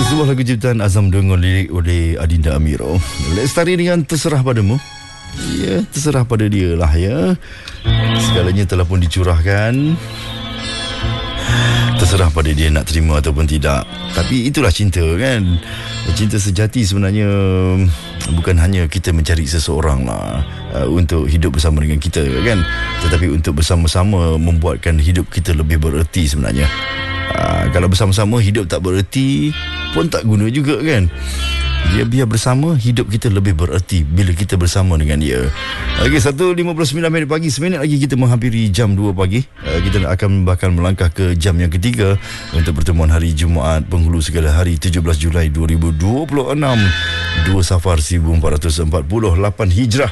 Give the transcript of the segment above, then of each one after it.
Sebuah lagu ciptaan Azam dengan lirik oleh Adinda Amiro. Lestari dengan Terserah Padamu. Ya, terserah pada dia lah ya. Segalanya telah pun dicurahkan. Terserah pada dia nak terima ataupun tidak. Tapi itulah cinta kan. Cinta sejati sebenarnya bukan hanya kita mencari seseorang lah untuk hidup bersama dengan kita kan, tetapi untuk bersama-sama membuatkan hidup kita lebih bererti sebenarnya. Kalau bersama-sama hidup tak bererti pun tak guna juga kan. Biar bersama hidup kita lebih bererti bila kita bersama dengan dia. Okey, 1.59 minit pagi, seminit lagi kita menghampiri jam 2 pagi. Kita akan bakal melangkah ke jam yang ketiga untuk pertemuan hari Jumaat penghulu segala hari 17 Julai 2026 2 Safar 1448 Hijrah.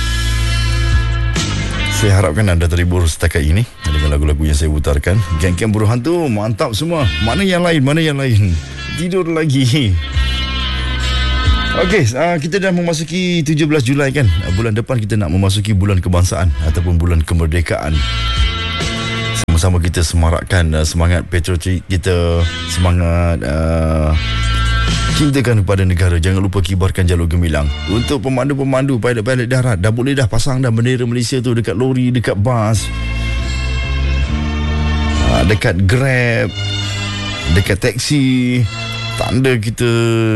Saya harapkan anda terhibur setakat ini dengan lagu-lagu yang saya putarkan. Geng-geng Buruh Hantu, mantap semua. Mana yang lain? Tidur lagi. Okey, kita dah memasuki 17 Julai kan. Bulan depan kita nak memasuki bulan kebangsaan ataupun bulan kemerdekaan. Sama-sama kita semarakkan semangat patriotik kita, semangat cintakan kepada negara. Jangan lupa kibarkan jalur gemilang. Untuk pemandu-pemandu, pilot-pilot darat, dah boleh dah pasang dah bendera Malaysia tu dekat lori, dekat bas, dekat Grab, dekat taksi. Tanda kita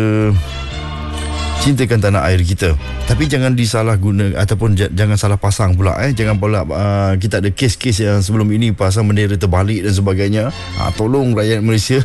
cintakan tanah air kita. Tapi jangan disalah guna ataupun jangan salah pasang pula Jangan pula kita ada kes-kes yang sebelum ini pasang bendera terbalik dan sebagainya. Tolong rakyat Malaysia.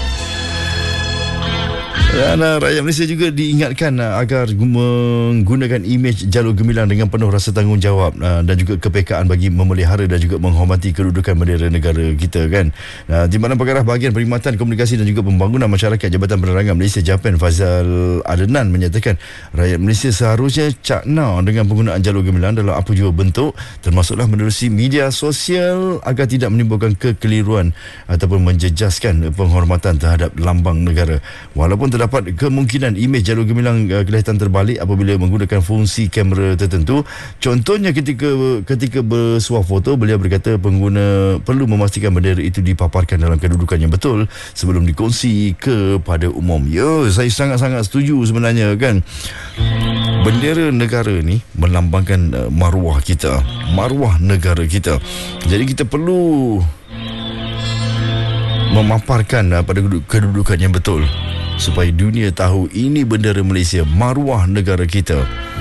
Dan rakyat Malaysia juga diingatkan agar menggunakan imej jalur gemilang dengan penuh rasa tanggungjawab dan juga kepekaan bagi memelihara dan juga menghormati kedudukan bendera negara kita kan. Di mana Pengarah Bahagian Perkhidmatan Komunikasi dan juga Pembangunan Masyarakat Jabatan Penerangan Malaysia Japan Faizal Adnan menyatakan rakyat Malaysia seharusnya cakna dengan penggunaan jalur gemilang dalam apa jua bentuk, termasuklah menerusi media sosial agar tidak menimbulkan kekeliruan ataupun menjejaskan penghormatan terhadap lambang negara. Walaupun terdapat kemungkinan imej jalur gemilang kelihatan terbalik apabila menggunakan fungsi kamera tertentu. Contohnya ketika bersuah foto, beliau berkata pengguna perlu memastikan bendera itu dipaparkan dalam kedudukan yang betul sebelum dikongsi kepada umum. Ya, saya sangat-sangat setuju sebenarnya kan. Bendera negara ni melambangkan maruah kita, maruah negara kita. Jadi kita perlu memaparkan pada kedudukan yang betul supaya dunia tahu ini bendera Malaysia, maruah negara kita.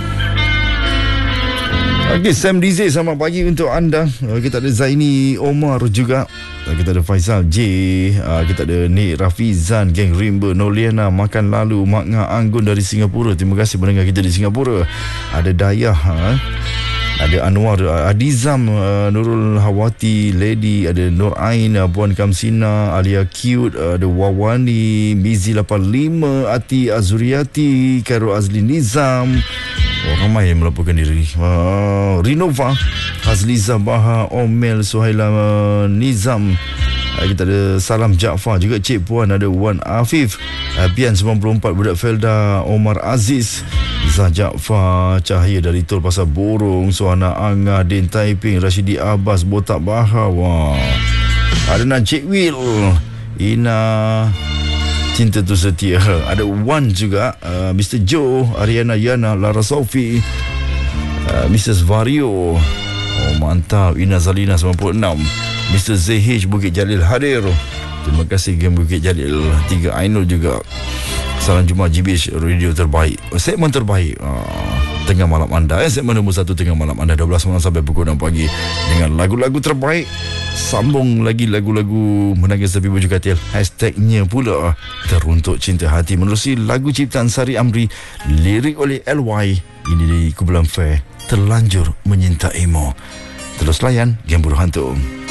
Okey, Sam DJ, selamat pagi untuk anda. Kita ada Zaini Omar juga. Kita ada Faisal J. Kita ada Nik Rafizan, Geng Rimba, Noliana, Makan Lalu, Mak Nga Anggun dari Singapura. Terima kasih mendengar kita di Singapura. Ada Dayah, ada Anwar, Adizam, Nurul Hawati, Lady, ada Nur Ain, Puan Kamsina, Alia Cute, ada Wawani, Mizi 85, Ati Azuriati, Khairul Azli Nizam. Ramai yang melaporkan diri. Rinova, Hazliza Baha, Omel Suhaila Nizam. Kita ada Salam Jaafar juga, Cik Puan, ada Wan Afif, Pian 94, Budak Felda, Omar Aziz, Zah Jaafar, Cahaya dari Tol Pasar Borong, Suhana Angah, Din Taiping, Rashidi Abbas, Botak Baha. Wah. Ada Cik Will, Ina Cinta Tu Setia, ada Wan juga, Mr. Joe, Ariana Yana, Lara Sofi, Mrs. Vario. Oh mantap. Ina Zalina 96, Mr. ZH Bukit Jalil hadir. Terima kasih Game Bukit Jalil 3. Ainul juga. Salam Jumaat GBH radio terbaik, segmen terbaik tengah malam anda, segmen nombor 1 tengah malam anda 12 malam sampai pukul 6 pagi dengan lagu-lagu terbaik. Sambung lagi lagu-lagu menangis tepi baju katil. Hashtagnya pula Teruntuk Cinta Hati menerusi lagu ciptaan Sari Amri, lirik oleh LY. Ini di Kumpulan Fair, Terlanjur Menyintaimu. Terus layan Game Buruh Hantu.